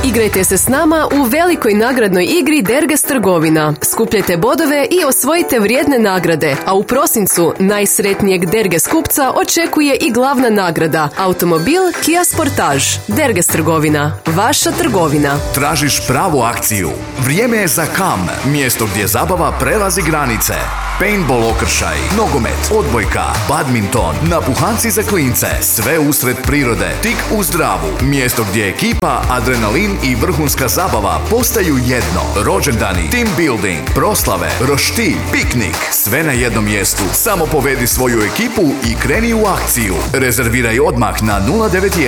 Igrajte se s nama u velikoj nagradnoj igri Derges trgovina. Skupljajte bodove i osvojite vrijedne nagrade, a u prosincu najsretnijeg Derges kupca očekuje i glavna nagrada, automobil Kia Sportage. Derges trgovina, vaša trgovina. Tražiš pravu akciju? Vrijeme je za KAM, mjesto gdje zabava prelazi granice. Paintball okršaj, nogomet, odbojka, badminton, napuhanci za klince, sve usred prirode, tik uz Dravu. Mjesto gdje ekipa, adrenalin i vrhunska zabava postaju jedno. Rođendani, team building, proslave, roštilj, piknik, sve na jednom mjestu. Samo povedi svoju ekipu i kreni u akciju. Rezerviraj odmah na 091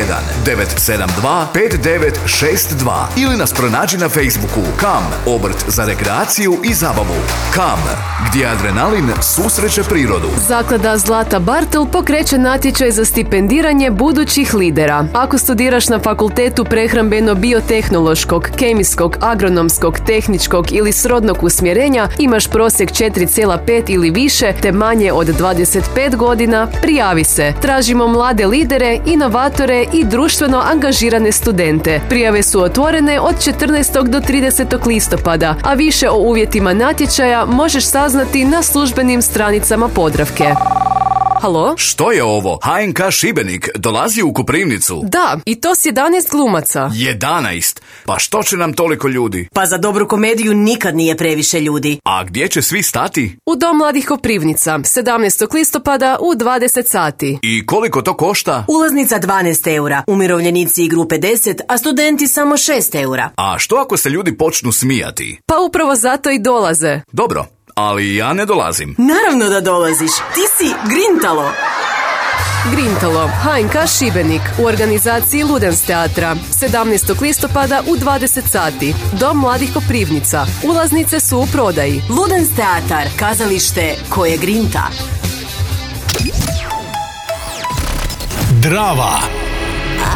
972 5962 ili nas pronađi na Facebooku. KAM, obrt za rekreaciju i zabavu. KAM, gdje adrenalin susreće prirodu. Zaklada Zlata Bartel pokreće natječaj za stipendiranje budućih lidera. Ako studiraš na fakultetu prehrambeno-biotehnološkog, kemijskog, agronomskog, tehničkog ili srodnog usmjerenja, imaš prosjek 4,5 ili više te manje od 25 godina, prijavi se. Tražimo mlade lidere, inovatore i društveno angažirane studente. Prijave su otvorene od 14. do 30. listopada, a više o uvjetima natječaja možeš saznati na službenim stranicama Podravke. Halo? Što je ovo? HNK Šibenik dolazi u Koprivnicu? Da, i to s 11 glumaca. 11? Pa što će nam toliko ljudi? Pa za dobru komediju nikad nije previše ljudi. A gdje će svi stati? U Dom mladih Koprivnica, 17. listopada u 20 sati. I koliko to košta? Ulaznica 12 eura, umirovljenici i grupe 10, a studenti samo 6 eura. A što ako se ljudi počnu smijati? Pa upravo zato i dolaze. Dobro, ali ja ne dolazim. Naravno da dolaziš, ti si Grintalo. Grintalo, HNK Šibenik, u organizaciji Ludens teatra, 17. listopada u 20 sati. Dom mladih Koprivnica. Ulaznice su u prodaji. Ludens teatar, kazalište koje grinta. Drava